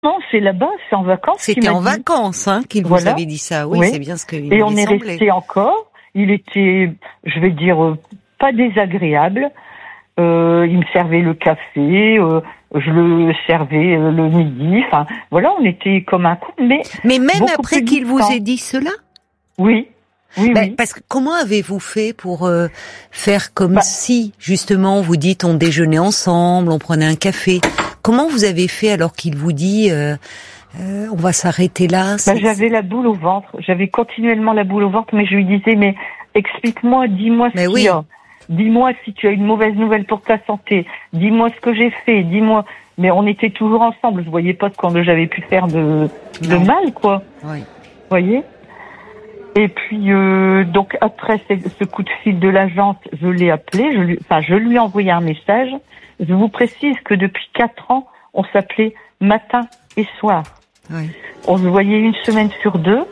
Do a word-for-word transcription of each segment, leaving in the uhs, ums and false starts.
non, c'est là-bas, c'est en vacances. C'était en dit. vacances, hein, qu'il voilà. vous avait dit ça. Oui, oui. C'est bien ce que il Et on est semblé. resté encore. Il était, je vais dire, euh, pas désagréable. Euh, il me servait le café, euh, je le servais euh, le midi. Enfin, voilà, on était comme un couple. Mais mais même après qu'il vous ait dit cela. Oui. Oui, ben, oui. Parce que comment avez-vous fait pour euh, faire comme bah, si, justement, vous dites on déjeunait ensemble, on prenait un café. Comment vous avez fait alors qu'il vous dit euh, euh, on va s'arrêter là? Bah, j'avais la boule au ventre. J'avais continuellement la boule au ventre, mais je lui disais mais explique-moi, dis-moi ce mais qu'il oui. y a. Dis-moi si tu as une mauvaise nouvelle pour ta santé. Dis-moi ce que j'ai fait. Dis-moi. Mais on était toujours ensemble. Je voyais pas de quoi j'avais pu faire de, de mal, quoi. Oui. Vous voyez? Et puis, euh, donc, après ce coup de fil de l'agence, je l'ai appelé, je lui, enfin, je lui ai envoyé un message. Je vous précise que depuis quatre ans, on s'appelait matin et soir. Oui. On se voyait une semaine sur deux.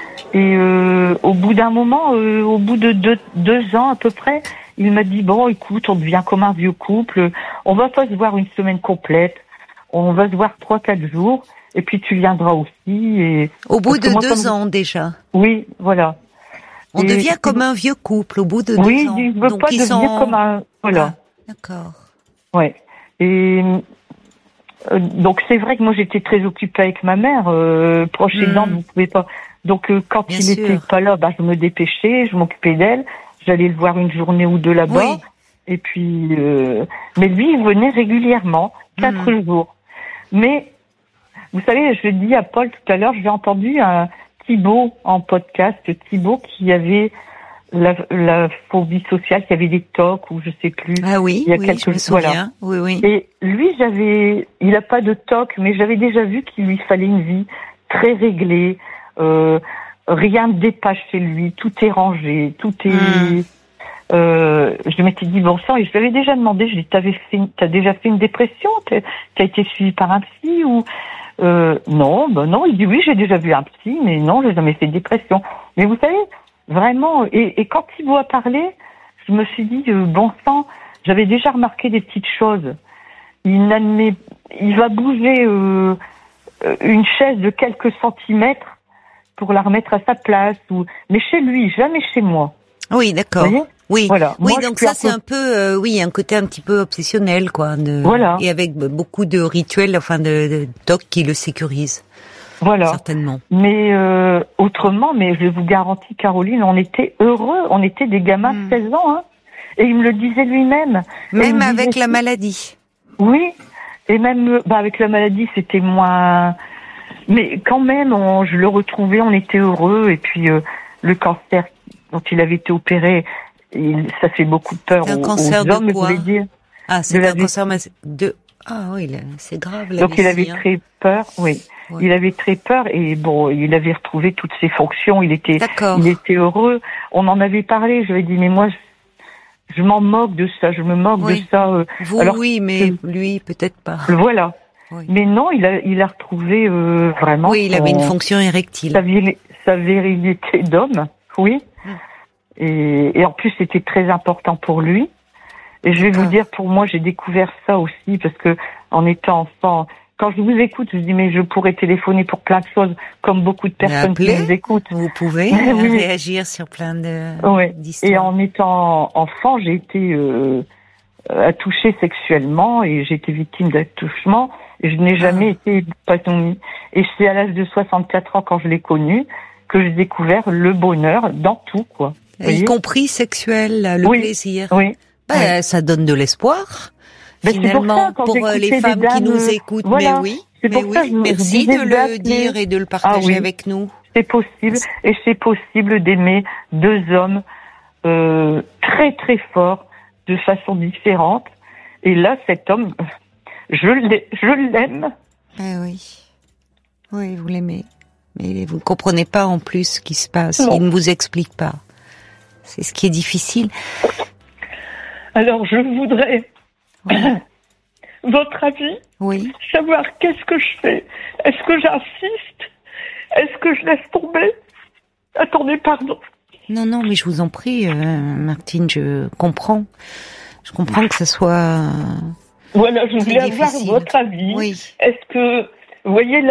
Et euh, au bout d'un moment, euh, au bout de deux, deux ans à peu près, il m'a dit, bon, écoute, on devient comme un vieux couple. On va pas se voir une semaine complète. On va se voir trois, quatre jours. Et puis tu viendras aussi. Et... Au bout de moi, deux comme... ans déjà. Oui, voilà. On et devient comme un vieux couple au bout de oui, deux ans. Oui, je veux Donc pas ils devenir sont... comme un... Voilà. Ah, d'accord. Ouais. Et euh, donc c'est vrai que moi j'étais très occupée avec ma mère. Euh, proche mmh. aidante, vous pouvez pas. Donc euh, quand Bien il sûr. était pas là, bah, je me dépêchais, je m'occupais d'elle. J'allais le voir une journée ou deux là-bas. Oui. Et puis... Euh... Mais lui, il venait régulièrement, quatre mmh. jours. Mais... Vous savez, je dis à Paul tout à l'heure, j'ai entendu un Thibaut en podcast, Thibaut qui avait la, la phobie sociale, qui avait des tocs ou je sais plus. Ah oui, il y a oui, quelques... je me souviens. Voilà. Oui, oui. Et lui, j'avais, il a pas de tocs, mais j'avais déjà vu qu'il lui fallait une vie très réglée, euh, rien ne dépasse chez lui, tout est rangé, tout est. Mmh. Euh, je m'étais dit bon sang et je lui avais déjà demandé, je lui ai dit t'avais fait, t'as déjà fait une dépression, t'as, t'as été suivi par un psy ou Euh, non, ben non, il dit oui, j'ai déjà vu un psy, mais non, j'ai jamais fait de dépression. Mais vous savez, vraiment, et, et quand Thibaut a parlé, je me suis dit, euh, bon sang, j'avais déjà remarqué des petites choses. Il n'admet, il va bouger euh, une chaise de quelques centimètres pour la remettre à sa place, ou, mais chez lui, jamais chez moi. Oui, d'accord. Vous voyez ? Oui, voilà. oui, Moi, donc ça c'est un peu, euh, oui, un côté un petit peu obsessionnel, quoi. De, voilà. Et avec beaucoup de rituels, enfin de, de doc qui le sécurisent. Voilà. Certainement. Mais euh, autrement, mais je vous garantis, Caroline, on était heureux, on était des gamins de seize ans, hein. Et il me le disait lui-même. Même avec disait, la maladie. Oui, et même, bah avec la maladie, c'était moins. Mais quand même, on, je le retrouvais, on était heureux. Et puis euh, le cancer dont il avait été opéré. Il, ça fait beaucoup de peur un aux, cancer aux hommes, de quoi je voulais dire. Ah, c'est un cancer de... Ah oui, c'est grave la Donc vessie, il avait hein. très peur, oui. Ouais. Il avait très peur et bon, il avait retrouvé toutes ses fonctions, il était, D'accord. il était heureux. On en avait parlé, je lui ai dit, mais moi, je, je m'en moque de ça, je me moque oui. de ça. Euh, Vous, alors oui, mais que, lui, peut-être pas. Voilà. Oui. Mais non, il a, il a retrouvé euh, vraiment... Oui, il avait son, une fonction érectile. Sa, vir, sa virilité d'homme, oui. Hum. Et, et en plus, c'était très important pour lui. Et je vais D'accord. vous dire, pour moi, j'ai découvert ça aussi, parce que en étant enfant, quand je vous écoute, je dis, mais je pourrais téléphoner pour plein de choses, comme beaucoup de personnes qui vous écoutent. Vous pouvez oui. réagir sur plein de ouais. d'histoires. Et en étant enfant, j'ai été euh, touchée sexuellement, et j'ai été victime d'attouchement, et je n'ai jamais ah. été épanouie. Et c'est à l'âge de soixante-quatre ans, quand je l'ai connu, que j'ai découvert le bonheur dans tout, quoi. Y compris sexuel, le oui. plaisir. Oui. Bah, oui. Ça donne de l'espoir. Ben finalement, pour, ça, pour les femmes dames, qui nous écoutent. Voilà. Mais oui, c'est mais pour oui. Ça, je, merci je de le dire et de le partager ah, oui. avec nous. C'est possible, et c'est possible d'aimer deux hommes euh, très très forts, de façon différente. Et là, cet homme, je l'ai, je l'aime. Ah oui, oui, vous l'aimez. Mais vous ne comprenez pas en plus ce qui se passe. Non. Il ne vous explique pas. C'est ce qui est difficile. Alors, je voudrais oui. votre avis. Oui. Savoir qu'est-ce que je fais. Est-ce que j'insiste? Est-ce que je laisse tomber? Attendez, pardon. Non, non, mais je vous en prie, euh, Martine, je comprends. Je comprends que ce soit. Voilà, je voulais avoir votre avis. Oui. Est-ce que Vous voyez,